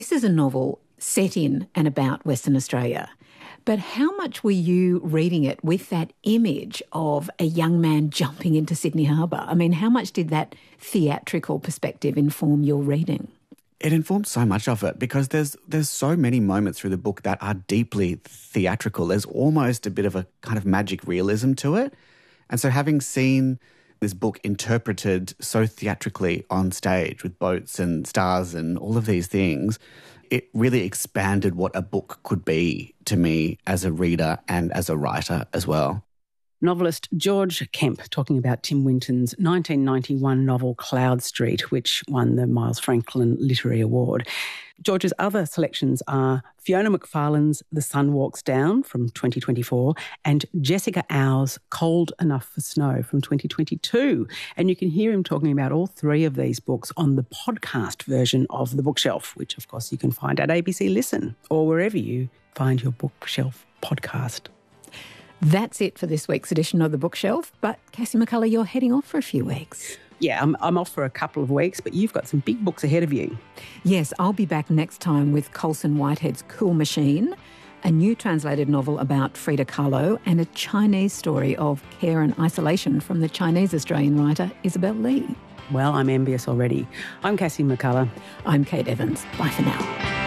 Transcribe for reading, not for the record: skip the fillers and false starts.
This is a novel set in and about Western Australia. But how much were you reading it with that image of a young man jumping into Sydney Harbour? I mean, how much did that theatrical perspective inform your reading? It informs so much of it because there's so many moments through the book that are deeply theatrical. There's almost a bit of a kind of magic realism to it. And so having seen this book interpreted so theatrically on stage with boats and stars and all of these things, it really expanded what a book could be to me as a reader and as a writer as well. Novelist George Kemp talking about Tim Winton's 1991 novel Cloud Street, which won the Miles Franklin Literary Award. George's other selections are Fiona McFarlane's The Sun Walks Down from 2024 and Jessica Au's Cold Enough for Snow from 2022. And you can hear him talking about all three of these books on the podcast version of The Bookshelf, which, of course, you can find at ABC Listen or wherever you find your Bookshelf podcast. That's it for this week's edition of The Bookshelf. But Cassie McCullough, you're heading off for a few weeks. Yeah, I'm off for a couple of weeks, but you've got some big books ahead of you. Yes, I'll be back next time with Colson Whitehead's Cool Machine, a new translated novel about Frida Kahlo, and a Chinese story of care and isolation from the Chinese-Australian writer Isabel Lee. Well, I'm envious already. I'm Cassie McCullough. I'm Kate Evans. Bye for now.